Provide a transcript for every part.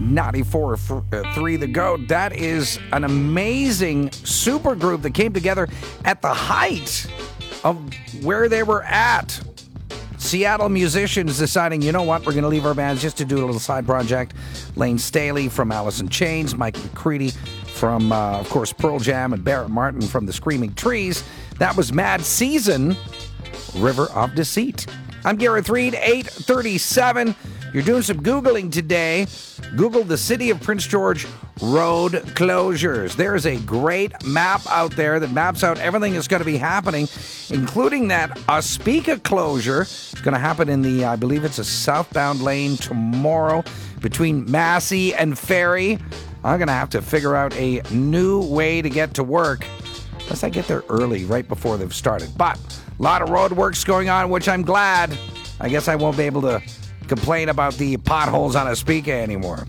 94.3 The Goat. That is an amazing super group that came together at the height of where they were at. Seattle musicians deciding, you know what, we're going to leave our bands just to do a little side project. Lane Staley from Alice in Chains, Mike McCready from, of course, Pearl Jam, and Barrett Martin from the Screaming Trees. That was Mad Season, River of Deceit. I'm Gareth Reed, 8:37. You're doing some Googling today. Google the City of Prince George road closures. There is a great map out there that maps out everything that's going to be happening, including that Ospika closure. It's going to happen in the, I believe it's a southbound lane tomorrow between Massey and Ferry. I'm going to have to figure out a new way to get to work, unless I get there early, right before they've started. But a lot of road works going on, which I'm glad. I guess I won't be able to complain about the potholes on Ospika anymore.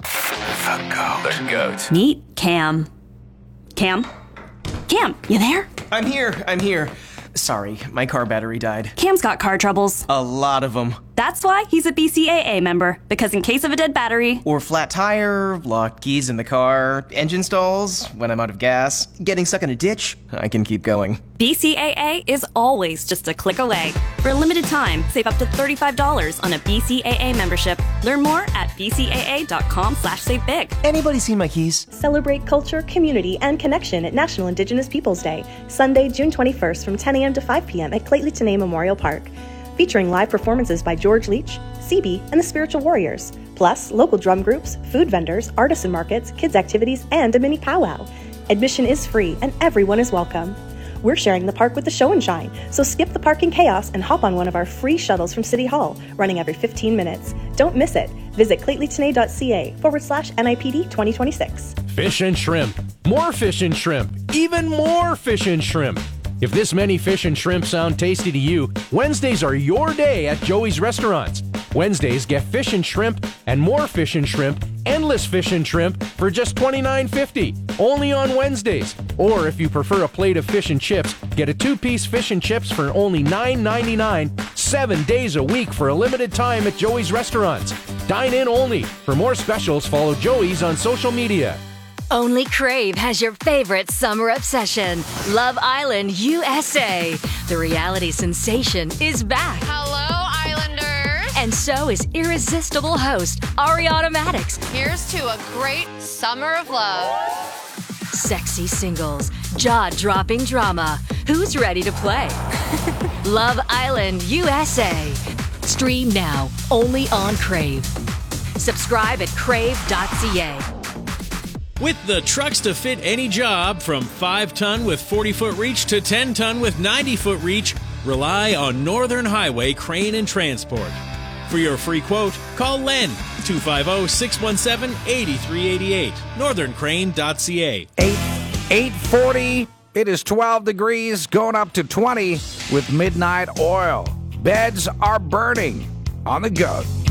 The goat. Meet Cam. Cam, you there? I'm here. Sorry, my car battery died. Cam's got car troubles. A lot of them. That's why he's a BCAA member, because in case of a dead battery, Or flat tire, locked keys in the car, engine stalls, when I'm out of gas, getting stuck in a ditch, I can keep going. BCAA is always just a click away. For a limited time, save up to $35 on a BCAA membership. Learn more at bcaa.com/savebig. Anybody seen my keys? Celebrate culture, community, and connection at National Indigenous Peoples Day, Sunday, June 21st from 10 a.m. to 5 p.m. at Clayton Tenay Memorial Park. Featuring live performances by George Leach, CB, and the Spiritual Warriors. Plus, local drum groups, food vendors, artisan markets, kids' activities, and a mini powwow. Admission is free, and everyone is welcome. We're sharing the park with the Show and Shine, so skip the parking chaos and hop on one of our free shuttles from City Hall, running every 15 minutes. Don't miss it. Visit claytontenay.ca/NIPD 2026. Fish and shrimp. More fish and shrimp. Even more fish and shrimp. If this many fish and shrimp sound tasty to you, Wednesdays are your day at Joey's Restaurants. Wednesdays get fish and shrimp and more fish and shrimp, endless fish and shrimp for just $29.50, only on Wednesdays. Or if you prefer a plate of fish and chips, get a 2-piece fish and chips for only $9.99, 7 days a week for a limited time at Joey's Restaurants. Dine in only. For more specials, follow Joey's on social media. Only Crave has your favorite summer obsession, Love Island USA. The reality sensation is back. Hello, Islanders. And so is irresistible host Ariana Maddox. Here's to a great summer of love. Sexy singles, jaw-dropping drama. Who's ready to play? Love Island USA. Stream now, only on Crave. Subscribe at crave.ca. With the trucks to fit any job, from 5-ton with 40-foot reach to 10-ton with 90-foot reach, rely on Northern Highway Crane and Transport. For your free quote, call Len, 250-617-8388, northerncrane.ca. 8:40, it is 12 degrees, going up to 20 with Midnight Oil. Beds are burning on the Goat.